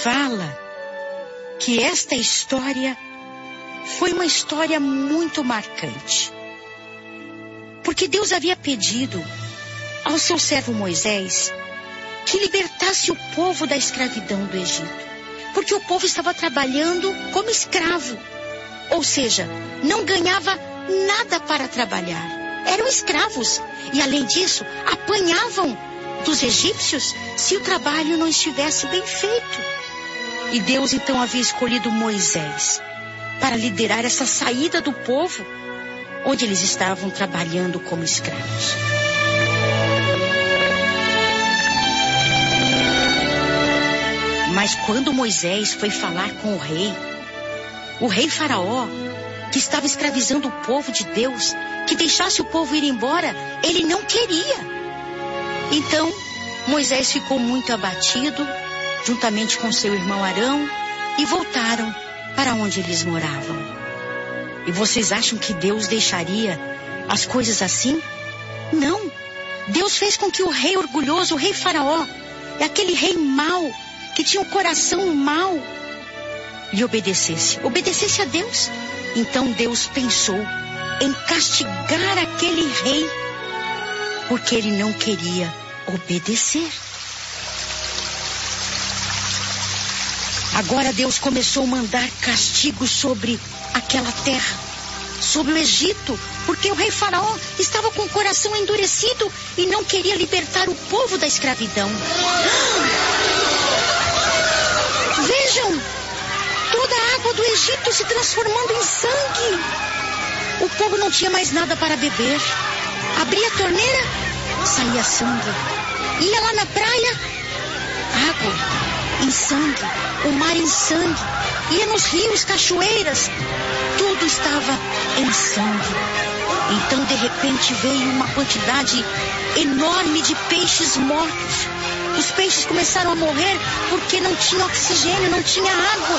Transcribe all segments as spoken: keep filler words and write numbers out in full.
fala que esta história foi uma história muito marcante. Porque Deus havia pedido ao seu servo Moisés que libertasse o povo da escravidão do Egito. Porque o povo estava trabalhando como escravo. Ou seja, não ganhava nada para trabalhar. Eram escravos. E além disso, apanhavam dos egípcios se o trabalho não estivesse bem feito. E Deus então havia escolhido Moisés para liderar essa saída do povo, onde eles estavam trabalhando como escravos. Mas quando Moisés foi falar com o rei, o rei Faraó, que estava escravizando o povo de Deus, que deixasse o povo ir embora, ele não queria. Então, Moisés ficou muito abatido, juntamente com seu irmão Arão, e voltaram para onde eles moravam. E vocês acham que Deus deixaria as coisas assim? Não. Deus fez com que o rei orgulhoso, o rei Faraó, aquele rei mau, que tinha um coração mau, lhe obedecesse. Obedecesse a Deus. Então Deus pensou em castigar aquele rei, porque ele não queria obedecer. Agora Deus começou a mandar castigo sobre aquela terra, sobre o Egito, porque o rei Faraó estava com o coração endurecido e não queria libertar o povo da escravidão. Vejam, toda a água do Egito se transformando em sangue. O povo não tinha mais nada para beber. Abria a torneira, saía sangue. Ia lá na praia, água em sangue, o mar em sangue. Ia nos rios, cachoeiras, tudo estava em sangue. Então de repente veio uma quantidade enorme de peixes mortos. Os peixes começaram a morrer porque não tinha oxigênio, não tinha água.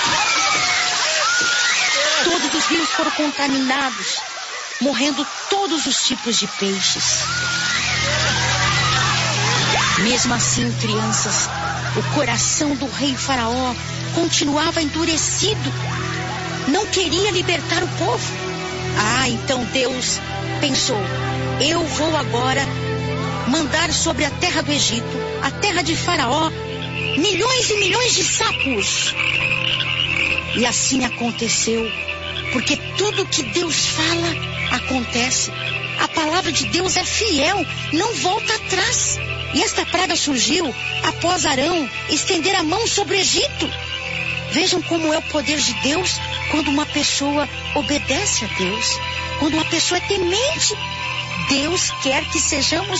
Todos os rios foram contaminados, morrendo todos os tipos de peixes. Mesmo assim, crianças, o coração do rei Faraó continuava endurecido. Não queria libertar o povo. Ah, então Deus pensou: eu vou agora mandar sobre a terra do Egito, a terra de Faraó, milhões e milhões de sapos. E assim aconteceu, porque tudo que Deus fala acontece. A palavra de Deus é fiel, não volta atrás. E esta praga surgiu após Arão estender a mão sobre o Egito. Vejam como é o poder de Deus quando uma pessoa obedece a Deus, quando uma pessoa é temente. Deus quer que sejamos